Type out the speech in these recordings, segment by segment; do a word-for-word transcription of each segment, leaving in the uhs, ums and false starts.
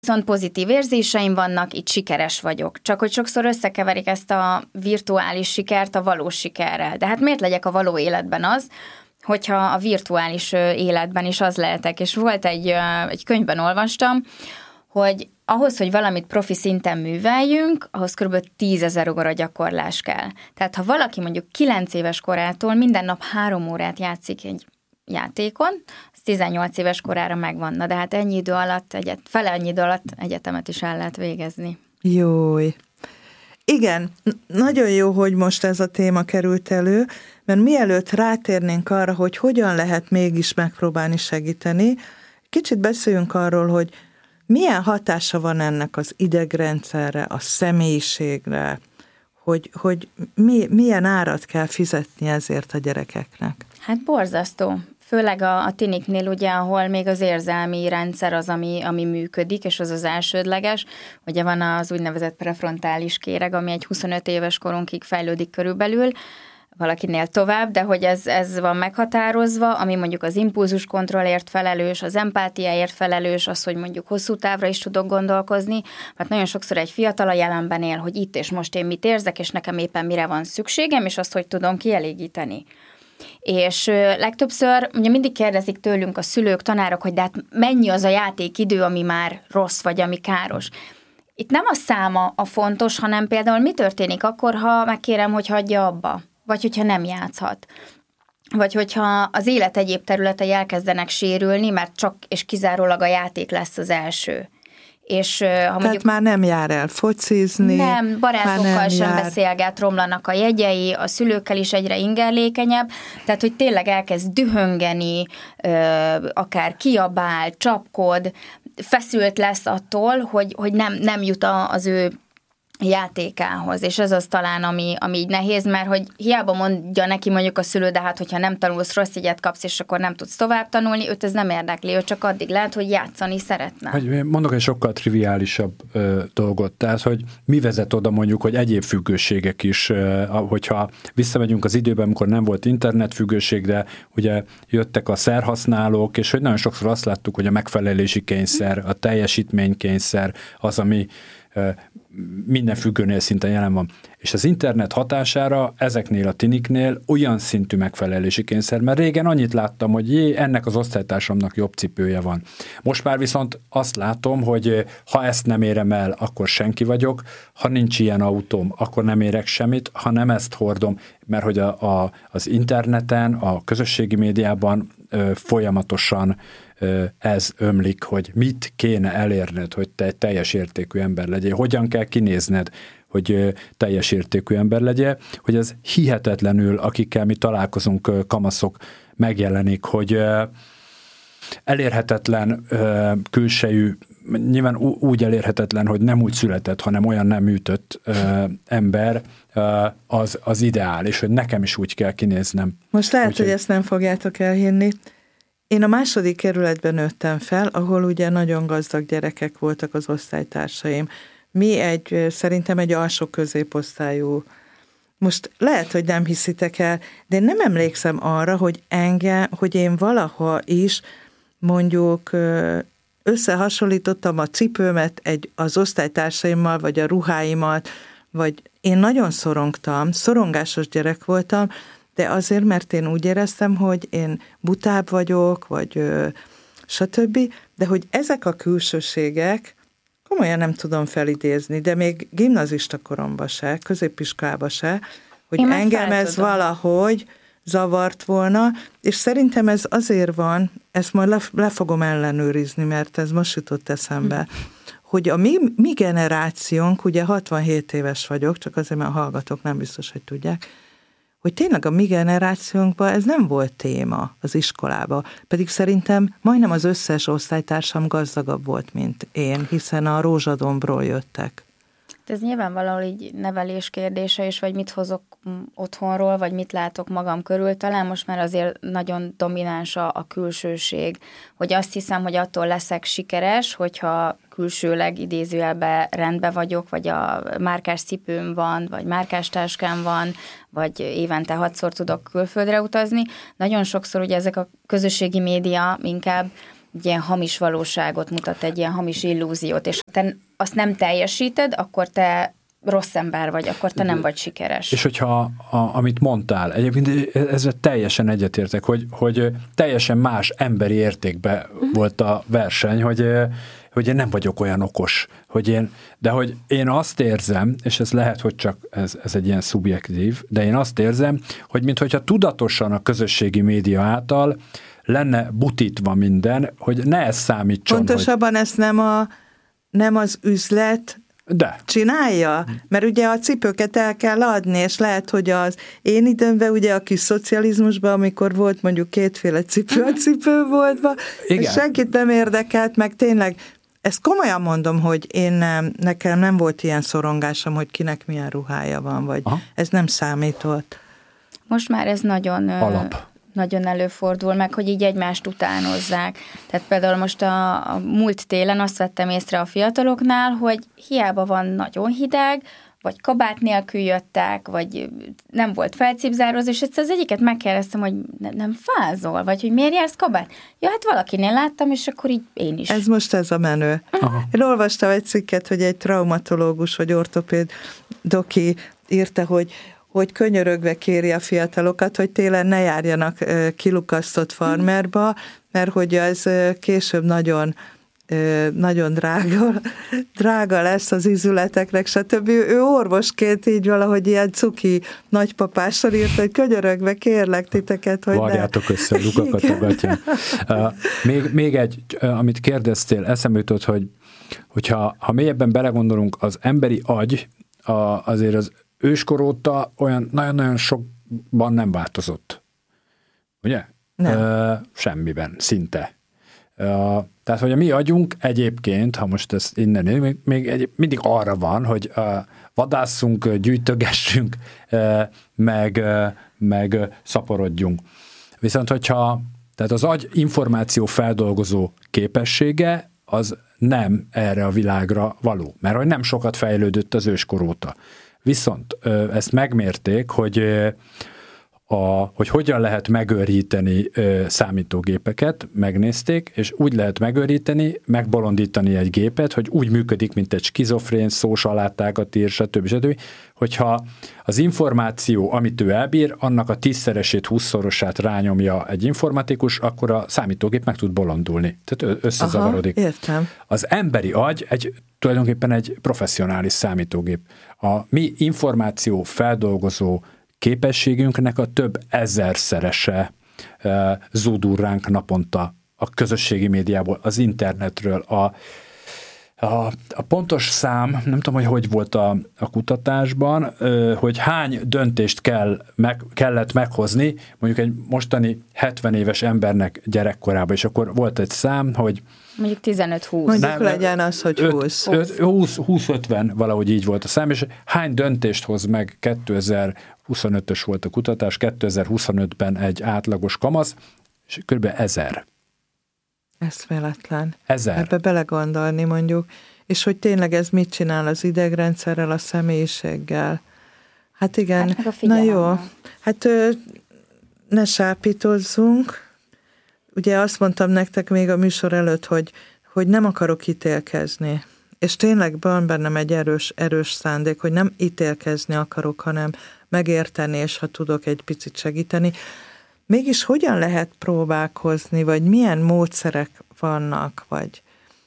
Viszont pozitív érzéseim vannak, itt sikeres vagyok. Csak hogy sokszor összekeverik ezt a virtuális sikert a valós sikerrel. De hát miért legyek a való életben az, hogyha a virtuális életben is az lehetek? És volt egy, egy könyvben olvastam, hogy ahhoz, hogy valamit profi szinten műveljünk, ahhoz kb. tízezer óra gyakorlás kell. Tehát ha valaki mondjuk kilenc éves korától minden nap három órát játszik egy játékon, az tizennyolc éves korára megvan. Na, de hát ennyi idő alatt, egyet, fele ennyi idő alatt egyetemet is el lehet végezni. Jój. Igen, nagyon jó, hogy most ez a téma került elő, mert mielőtt rátérnénk arra, hogy hogyan lehet mégis megpróbálni segíteni, kicsit beszéljünk arról, hogy milyen hatása van ennek az idegrendszerre, a személyiségre, hogy, hogy mi, milyen árat kell fizetni ezért a gyerekeknek? Hát borzasztó. Főleg a, a tiniknél ugye, ahol még az érzelmi rendszer az, ami, ami működik, és az az elsődleges. Ugye van az úgynevezett prefrontális kéreg, ami egy huszonöt éves korunkig fejlődik körülbelül, valakinél tovább, de hogy ez, ez van meghatározva, ami mondjuk az impulzuskontrollért felelős, az empátiáért felelős, az, hogy mondjuk hosszú távra is tudok gondolkozni, mert nagyon sokszor egy fiatal a jelenben él, hogy itt és most én mit érzek, és nekem éppen mire van szükségem, és azt, hogy tudom kielégíteni. És legtöbbször ugye mindig kérdezik tőlünk a szülők, tanárok, hogy de hát mennyi az a játékidő, ami már rossz, vagy ami káros. Itt nem a száma a fontos, hanem például mi történik akkor, ha megkérem, hogy hagyja abba, vagy hogyha nem játszhat. Vagy hogyha az élet egyéb területei elkezdenek sérülni, mert csak és kizárólag a játék lesz az első. És, ha Tehát mondjuk, már nem jár el focizni. Nem, barátokkal nem sem jár. beszélget, romlanak a jegyei, a szülőkkel is egyre ingerlékenyebb, tehát hogy tényleg elkezd dühöngeni, akár kiabál, csapkod, feszült lesz attól, hogy, hogy nem, nem jut az ő játékához, és ez az talán, ami, ami így nehéz, mert hogy hiába mondja neki mondjuk a szülő, de hát, hogyha nem tanulsz, rossz jegyet kapsz, és akkor nem tudsz tovább tanulni, őt ez nem érdekli, ő csak addig lehet, hogy játszani szeretne. Hogy mondok egy sokkal triviálisabb ö, dolgot, tehát, hogy mi vezet oda mondjuk, hogy egyéb függőségek is, ö, hogyha visszamegyünk az időben, amikor nem volt internetfüggőség, de ugye jöttek a szerhasználók, és hogy nagyon sokszor azt láttuk, hogy a megfelelési kényszer, a teljesítménykényszer az, ami minden függőnél szinten jelen van. És az internet hatására ezeknél a tiniknél olyan szintű megfelelési kényszer, mert régen annyit láttam, hogy jé, ennek az osztálytársamnak jobb cipője van. Most már viszont azt látom, hogy ha ezt nem érem el, akkor senki vagyok, ha nincs ilyen autóm, akkor nem érek semmit, ha nem ezt hordom, mert hogy a, a, az interneten, a közösségi médiában ö, folyamatosan ez ömlik, hogy mit kéne elérned, hogy te egy teljes értékű ember legyél, hogyan kell kinézned, hogy teljes értékű ember legyél, hogy ez hihetetlenül, akikkel mi találkozunk, kamaszok, megjelenik, hogy elérhetetlen külsejű, nyilván úgy elérhetetlen, hogy nem úgy született, hanem olyan nem ütött ember, az, az ideál, és hogy nekem is úgy kell kinéznem. Most lehet, Úgyhogy... hogy ezt nem fogjátok elhinni. Én a második kerületben nőttem fel, ahol ugye nagyon gazdag gyerekek voltak az osztálytársaim. Mi egy, szerintem egy alsó középosztályú. Most lehet, hogy nem hiszitek el, de én nem emlékszem arra, hogy engem, hogy én valaha is mondjuk összehasonlítottam a cipőmet egy, az osztálytársaimmal, vagy a ruháimat, vagy én nagyon szorongtam, szorongásos gyerek voltam, de azért, mert én úgy éreztem, hogy én butább vagyok, vagy ö, stb., de hogy ezek a külsőségek, komolyan nem tudom felidézni, de még gimnazista koromban se, középiskolában se, hogy én engem ez valahogy zavart volna, és szerintem ez azért van, ezt majd le, le fogom ellenőrizni, mert ez most jutott eszembe, hm. hogy a mi, mi generációnk, ugye hatvanhét éves vagyok, csak azért, mert hallgatók nem biztos, hogy tudják, hogy tényleg a mi generációnkban ez nem volt téma az iskolában, pedig szerintem majdnem az összes osztálytársam gazdagabb volt, mint én, hiszen a Rózsadombról jöttek. Ez nyilván valahol így nevelés kérdése is, vagy mit hozok otthonról, vagy mit látok magam körül. Talán most már azért nagyon domináns a, a külsőség, hogy azt hiszem, hogy attól leszek sikeres, hogyha külsőleg idézőjelben rendben vagyok, vagy a márkás cipőm van, vagy márkás táskám van, vagy évente hatszor tudok külföldre utazni. Nagyon sokszor ugye ezek a közösségi média inkább egy ilyen hamis valóságot mutat, egy ilyen hamis illúziót, és ha te azt nem teljesíted, akkor te rossz ember vagy, akkor te nem vagy sikeres. És hogyha, a, amit mondtál, egyébként ezzel teljesen egyetértek, hogy, hogy teljesen más emberi értékben uh-huh. volt a verseny, hogy, hogy én nem vagyok olyan okos, hogy én, de hogy én azt érzem, és ez lehet, hogy csak ez, ez egy ilyen szubjektív, de én azt érzem, hogy minthogyha tudatosan a közösségi média által lenne butítva minden, hogy ne ez számítson. Pontosabban hogy... ezt nem, a, nem az üzlet De. csinálja, mert ugye a cipőket el kell adni, és lehet, hogy az én időmben, ugye a kis szocializmusban, amikor volt mondjuk kétféle cipő a cipőboltban, és senkit nem érdekelt, meg tényleg, ezt komolyan mondom, hogy én nem, nekem nem volt ilyen szorongásom, hogy kinek milyen ruhája van, vagy Aha. ez nem számított. Most már ez nagyon... Alap. nagyon előfordul meg, hogy így egymást utánozzák. Tehát például most a, a múlt télen azt vettem észre a fiataloknál, hogy hiába van nagyon hideg, vagy kabát nélkül jöttek, vagy nem volt felcipzározó, és egyszer az egyiket megkérdeztem, hogy ne, nem fázol, vagy hogy miért jársz kabát? Ja, hát valakinél láttam, és akkor így én is. Ez most ez a menő. Aha. Én olvastam egy cikket, hogy egy traumatológus, vagy ortopéd doki írta, hogy hogy könyörögve kéri a fiatalokat, hogy télen ne járjanak kilukasztott farmerba, mert hogy ez később nagyon, nagyon drága, drága lesz az izületeknek, stb. Ő orvosként így valahogy ilyen cuki nagypapással írt, hogy könyörögve kérlek titeket, hogy Varjátok ne. össze a lukakat a gatyán. Uh, még, még egy, uh, amit kérdeztél, eszembe jutott, hogy hogyha ha mélyebben belegondolunk, az emberi agy a, azért az őskor óta olyan nagyon-nagyon sokban nem változott. Ugye? Nem. Uh, semmiben, szinte. Uh, tehát, hogy a mi agyunk egyébként, ha most ezt innen még, még egy, mindig arra van, hogy uh, vadásszunk, gyűjtögessünk, uh, meg, uh, meg uh, szaporodjunk. Viszont, hogyha tehát az agy információ feldolgozó képessége az nem erre a világra való, mert hogy nem sokat fejlődött az őskor óta. Viszont ezt megmérték, hogy, a, hogy hogyan lehet megőríteni számítógépeket, megnézték, és úgy lehet megőríteni, megbolondítani egy gépet, hogy úgy működik, mint egy skizofrén, szós alátágat ír, stb. stb. Hogyha az információ, amit ő elbír, annak a tízszeresét, húszszorosát rányomja egy informatikus, akkor a számítógép meg tud bolondulni. Tehát összezavarodik. Aha, értem. Az emberi agy egy, tulajdonképpen egy professzionális számítógép. A mi információ feldolgozó képességünknek a több ezerszerese e, zúdul ránk naponta a közösségi médiából, az internetről. A, a, a pontos szám, nem tudom, hogy hogy volt a, a kutatásban, e, hogy hány döntést kell, meg, kellett meghozni, mondjuk egy mostani hetven éves embernek gyerekkorában, és akkor volt egy szám, hogy mondjuk tizenöt-húsz. Mondjuk nem, legyen az, hogy húsz. húsz-ötven, valahogy így volt a szám, és hány döntést hoz meg, kétezer-huszonötös volt a kutatás, kétezer-huszonötben egy átlagos kamasz, és kb. ezer. Eszméletlen. Ezer. Ebbe belegondolni mondjuk, és hogy tényleg ez mit csinál az idegrendszerrel, a személyiséggel. Hát igen, hát na jó, hát ne sápítozzunk. Ugye azt mondtam nektek még a műsor előtt, hogy, hogy nem akarok ítélkezni. És tényleg van bennem egy erős, erős szándék, hogy nem ítélkezni akarok, hanem megérteni, és ha tudok egy picit segíteni. Mégis hogyan lehet próbálkozni, vagy milyen módszerek vannak, vagy,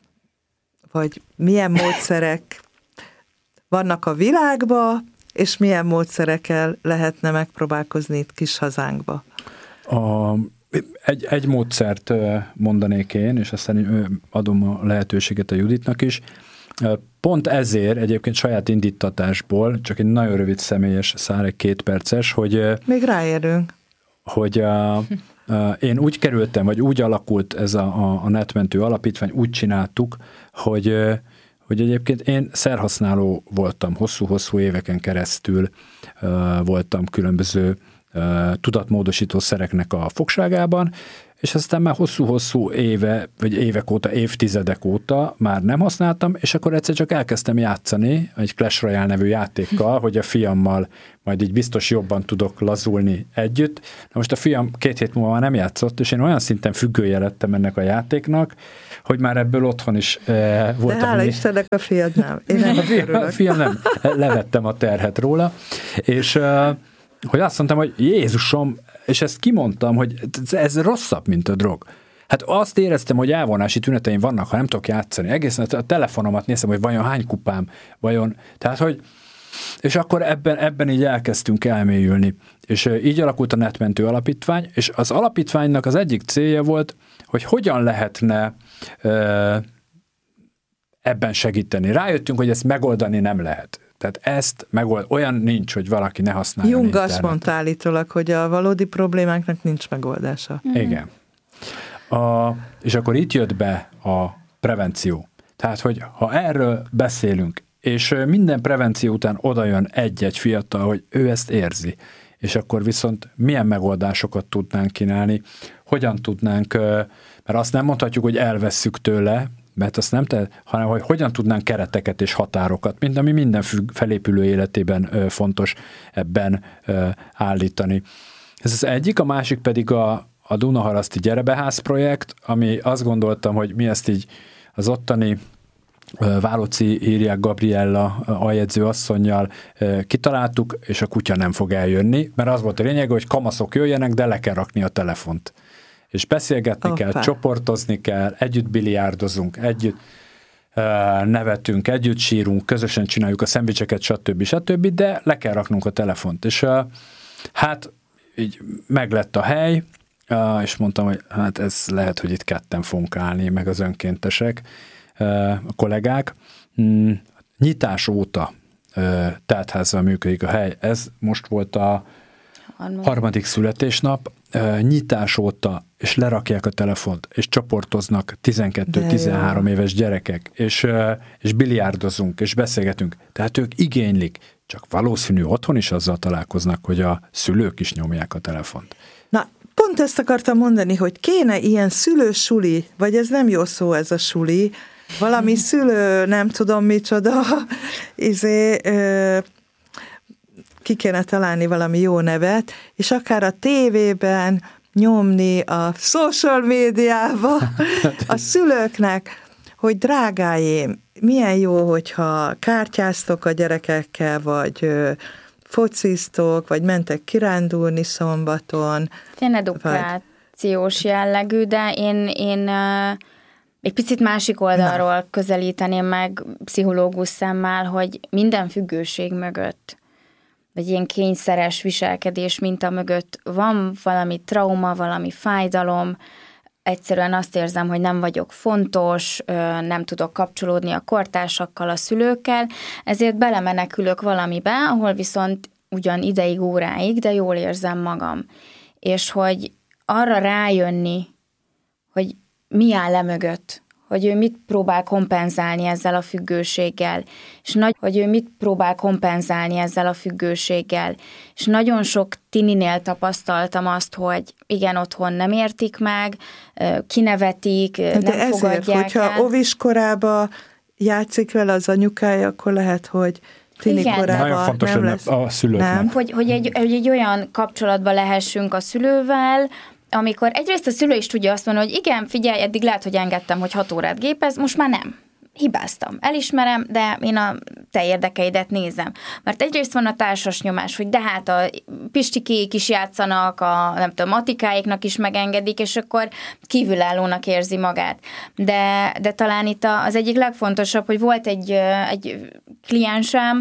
vagy milyen módszerek vannak a világban, és milyen módszerekkel lehetne megpróbálkozni itt kis hazánkba? A... Egy, egy módszert mondanék én, és aztán adom a lehetőséget a Juditnak is. Pont ezért egyébként saját indítatásból, csak egy nagyon rövid személyes szál, egy két perces, hogy... Még ráérünk. Hogy a, a, én úgy kerültem, vagy úgy alakult ez a, a, a netmentő alapítvány, úgy csináltuk, hogy, hogy egyébként én szerhasználó voltam, hosszú-hosszú éveken keresztül voltam különböző tudatmódosító szereknek a fogságában, és aztán már hosszú-hosszú éve, vagy évek óta, évtizedek óta már nem használtam, és akkor egyszer csak elkezdtem játszani egy Clash Royale nevű játékkal, hogy a fiammal majd így biztos jobban tudok lazulni együtt. Na most a fiam két hét múlva már nem játszott, és én olyan szinten függője lettem ennek a játéknak, hogy már ebből otthon is eh, voltam. De hála Istennek a fiad nem. Én nem a fiam, a fiam nem. Levettem a terhet róla, és eh, hogy azt mondtam, hogy Jézusom, és ezt kimondtam, hogy ez rosszabb, mint a drog. Hát azt éreztem, hogy elvonási tüneteim vannak, ha nem tudok játszani. Egészen a telefonomat néztem, hogy vajon hány kupám, vajon, tehát, hogy és akkor ebben, ebben így elkezdtünk elmélyülni. És így alakult a Netmentő Alapítvány, és az alapítványnak az egyik célja volt, hogy hogyan lehetne ö, ebben segíteni. Rájöttünk, hogy ezt megoldani nem lehet. Tehát ezt megold, olyan nincs, hogy valaki ne használja. Jung azt mondta állítólag, hogy a valódi problémáknak nincs megoldása. Mm. Igen. A, és akkor itt jött be a prevenció. Tehát, hogy ha erről beszélünk, és minden prevenció után odajön egy-egy fiatal, hogy ő ezt érzi, és akkor viszont milyen megoldásokat tudnánk kínálni, hogyan tudnánk, mert azt nem mondhatjuk, hogy elvesszük tőle, mert azt nem te, hanem hogy hogyan tudnánk kereteket és határokat, mint ami minden függ, felépülő életében ö, fontos ebben ö, állítani. Ez az egyik, a másik pedig a, a Dunaharaszti Gyerebeház projekt, ami azt gondoltam, hogy mi ezt így az ottani Váloci írják Gabriella aljegyző asszonnyal kitaláltuk, és a kutya nem fog eljönni, mert az volt a lényeg, hogy kamaszok jöjjenek, de le kell rakni a telefont. És beszélgetni Opa. kell, csoportozni kell, együtt biliárdozunk, együtt uh, nevetünk, együtt sírunk, közösen csináljuk a szendvicseket, stb. stb., de le kell raknunk a telefont. És uh, hát így meglett a hely, uh, és mondtam, hogy hát ez lehet, hogy itt ketten fogunk állni, meg az önkéntesek, uh, a kollégák. Mm, nyitás óta uh, teltházzal működik a hely. Ez most volt a harmadik születésnap, nyitás óta, és lerakják a telefont, és csoportoznak tizenkettő-tizenhárom éves gyerekek, és, és biliárdozunk, és beszélgetünk. Tehát ők igénylik, csak valószínű otthon is azzal találkoznak, hogy a szülők is nyomják a telefont. Na, pont ezt akartam mondani, hogy kéne ilyen szülősuli, vagy ez nem jó szó ez a suli, valami szülő, nem tudom micsoda, izé... Ö, ki kéne találni valami jó nevet, és akár a tévében nyomni, a social médiába a szülőknek, hogy drágáim, milyen jó, hogyha kártyáztok a gyerekekkel, vagy ö, fociztok, vagy mentek kirándulni szombaton. Ilyen edukációs vagy... jellegű, de én, én uh, egy picit másik oldalról Na. közelíteném meg pszichológus szemmel, hogy minden függőség mögött, vagy ilyen kényszeres viselkedés minta mögött van valami trauma, valami fájdalom, egyszerűen azt érzem, hogy nem vagyok fontos, nem tudok kapcsolódni a kortársakkal, a szülőkkel, ezért belemenekülök valamibe, ahol viszont ugyan ideig, óráig, de jól érzem magam. És hogy arra rájönni, hogy mi áll le mögött, hogy ő mit próbál kompenzálni ezzel a függőséggel, és nagy, hogy ő mit próbál kompenzálni ezzel a függőséggel. És nagyon sok tininél tapasztaltam azt, hogy igen, otthon nem értik meg, kinevetik, de nem ezért, fogadják hogyha el. óviskorába játszik vele az anyukája, akkor lehet, hogy tini korában nagyon fontos nem lesz. A szülőknek. Nem. Hogy, hogy, egy, hogy egy olyan kapcsolatba lehessünk a szülővel, amikor egyrészt a szülő is tudja azt mondani, hogy igen, figyelj, eddig lehet, hogy engedtem, hogy hat órát gépez, most már nem. Hibáztam, elismerem, de én a te érdekeidet nézem. Mert egyrészt van a társas nyomás, hogy de hát a pistikéik is játszanak, a nem tudom, matikáiknak is megengedik, és akkor kívülállónak érzi magát. De, de talán itt az egyik legfontosabb, hogy volt egy, egy kliensem,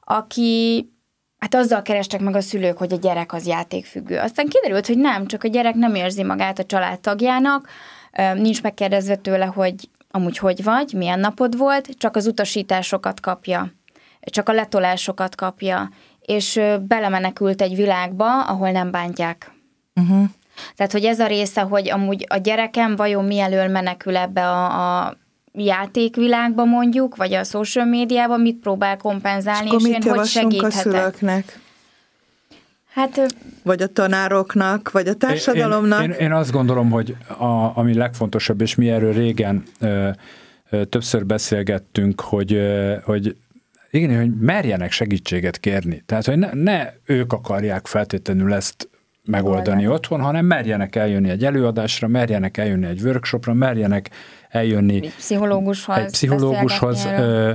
aki hát azzal kerestek meg a szülők, hogy a gyerek az játékfüggő. Aztán kiderült, hogy nem, csak a gyerek nem érzi magát a családtagjának, nincs megkérdezve tőle, hogy amúgy hogy vagy, milyen napod volt, csak az utasításokat kapja, csak a letolásokat kapja, és belemenekült egy világba, ahol nem bántják. Uh-huh. Tehát, hogy ez a része, hogy amúgy a gyerekem vajon mi elől menekül ebbe a, a játékvilágba mondjuk, vagy a social médiában, mit próbál kompenzálni, és, és én hogy segíthetek. A szülőknek? Hát, vagy a tanároknak, vagy a társadalomnak? Én, én, én azt gondolom, hogy a, ami legfontosabb, és mi erről régen ö, ö, többször beszélgettünk, hogy, ö, hogy igen, hogy merjenek segítséget kérni. Tehát, hogy ne, ne ők akarják feltétlenül ezt megoldani Oldani. otthon, hanem merjenek eljönni egy előadásra, merjenek eljönni egy workshopra, merjenek eljönni egy pszichológushoz, egy pszichológushoz